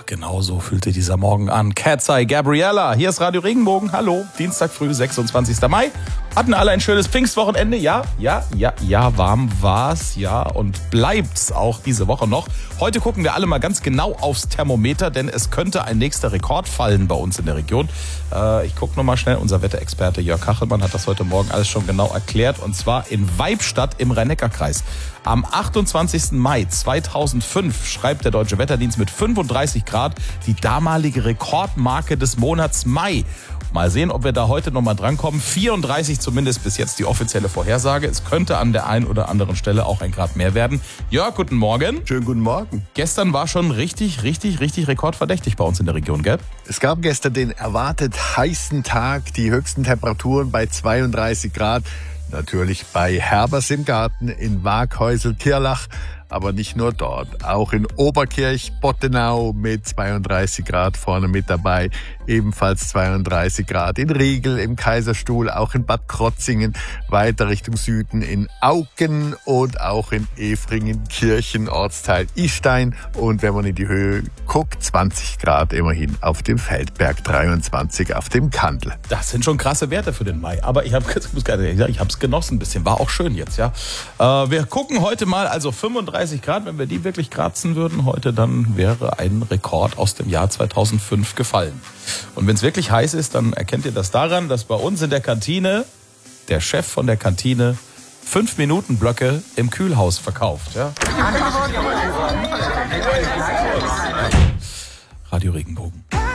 genau so fühlte dieser Morgen an. Cat's Eye Gabriella, hier ist Radio Regenbogen. Hallo, Dienstag früh, 26. Mai. Hatten alle ein schönes Pfingstwochenende? Ja, warm war's, ja, und bleibt's auch diese Woche noch. Heute gucken wir alle mal ganz genau aufs Thermometer, denn es könnte ein nächster Rekord fallen bei uns in der Region. Ich gucke nochmal schnell, unser Wetterexperte Jörg Kachelmann hat das heute Morgen alles schon genau erklärt, und zwar in Weibstadt im Rhein-Neckar-Kreis. Am 28. Mai 2005 schreibt der Deutsche Wetterdienst mit 35 Grad die damalige Rekordmarke des Monats Mai. Mal sehen, ob wir da heute nochmal drankommen. 34 zumindest bis jetzt die offizielle Vorhersage. Es könnte an der einen oder anderen Stelle auch ein Grad mehr werden. Jörg, guten Morgen. Schönen guten Morgen. Gestern war schon richtig rekordverdächtig bei uns in der Region, gell? Es gab gestern den erwartet heißen Tag, die höchsten Temperaturen bei 32 Grad. Natürlich bei Herbers im Garten in Waaghäusel-Kirlach, aber nicht nur dort. Auch in Oberkirch-Bottenau mit 32 Grad vorne mit dabei, ebenfalls 32 Grad. In Riegel, im Kaiserstuhl, auch in Bad Krotzingen, weiter Richtung Süden in Auken und auch in Efringen-Kirchen, Ortsteil Istein. Und wenn man in die Höhe guckt, 20 Grad immerhin auf dem Feldberg, 23 auf dem Kandel. Das sind schon krasse Werte für den Mai, aber ich habe es genossen ein bisschen, war auch schön jetzt, ja. Wir gucken heute mal, also 35 Grad, wenn wir die wirklich kratzen würden heute, dann wäre ein Rekord aus dem Jahr 2005 gefallen. Und wenn es wirklich heiß ist, dann erkennt ihr das daran, dass bei uns in der Kantine der Chef von der Kantine 5-Minuten-Blöcke im Kühlhaus verkauft. Ja? Radio Regenbogen.